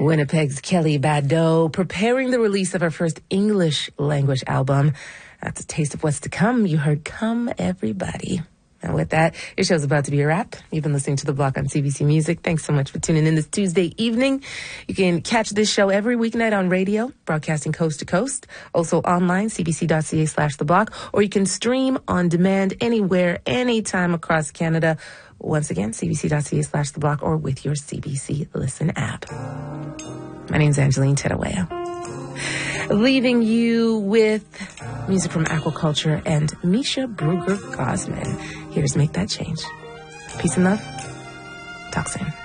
Winnipeg's Kelly Bado preparing the release of her first English language album. That's a taste of what's to come. You heard Come Everybody. And with that, your show's about to be a wrap. You've been listening to The Block on CBC Music. Thanks so much for tuning in this Tuesday evening. You can catch this show every weeknight on radio, broadcasting coast to coast. Also online, cbc.ca/The Block. Or you can stream on demand anywhere, anytime across Canada. Once again, cbc.ca/The Block or with your CBC Listen app. My name's Angeline Tedawaya. Leaving you with music from Aquaculture and Misha Brugger-Gosman. Here's Make That Change. Peace and love. Talk soon.